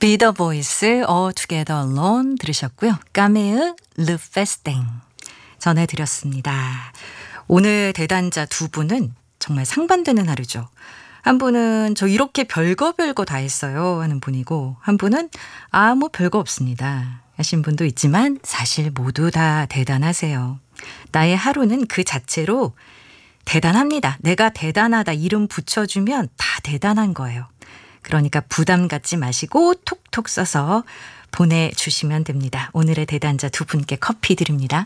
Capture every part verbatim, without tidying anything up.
Be the Voice, All Together Alone 들으셨고요. 까메의 Le Festin 전해드렸습니다. 오늘 대단자 두 분은 정말 상반되는 하루죠. 한 분은 저 이렇게 별거 별거 다 했어요 하는 분이고, 한 분은 아 뭐 별거 없습니다 하신 분도 있지만 사실 모두 다 대단하세요. 나의 하루는 그 자체로 대단합니다. 내가 대단하다 이름 붙여주면 다 대단한 거예요. 그러니까 부담 갖지 마시고 톡톡 써서 보내주시면 됩니다. 오늘의 대단자 두 분께 커피 드립니다.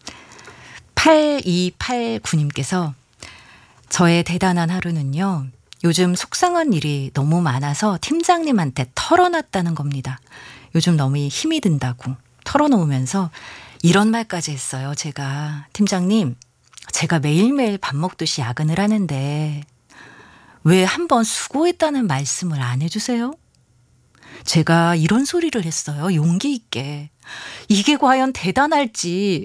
팔이팔구 님께서 저의 대단한 하루는요, 요즘 속상한 일이 너무 많아서 팀장님한테 털어놨다는 겁니다. 요즘 너무 힘이 든다고 털어놓으면서 이런 말까지 했어요. 제가 팀장님, 제가 매일매일 밥 먹듯이 야근을 하는데 왜 한번 수고했다는 말씀을 안 해주세요? 제가 이런 소리를 했어요. 용기 있게. 이게 과연 대단할지.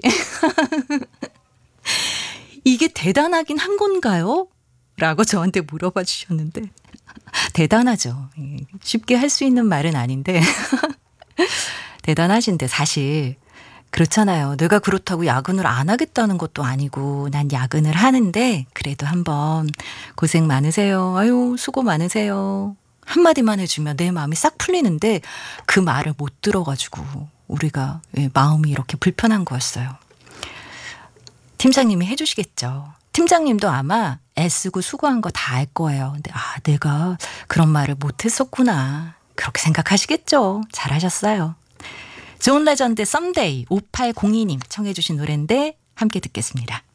이게 대단하긴 한 건가요? 라고 저한테 물어봐 주셨는데 대단하죠. 쉽게 할 수 있는 말은 아닌데 대단하신데, 사실 그렇잖아요. 내가 그렇다고 야근을 안 하겠다는 것도 아니고 난 야근을 하는데 그래도 한번 고생 많으세요. 아유 수고 많으세요. 한마디만 해주면 내 마음이 싹 풀리는데 그 말을 못 들어가지고 우리가 마음이 이렇게 불편한 거였어요. 팀장님이 해주시겠죠. 팀장님도 아마 애쓰고 수고한 거 다 알 거예요. 근데 아 내가 그런 말을 못했었구나 그렇게 생각하시겠죠. 잘하셨어요. 존 레전드 썸데이 오팔공이 님 청해 주신 노래인데 함께 듣겠습니다.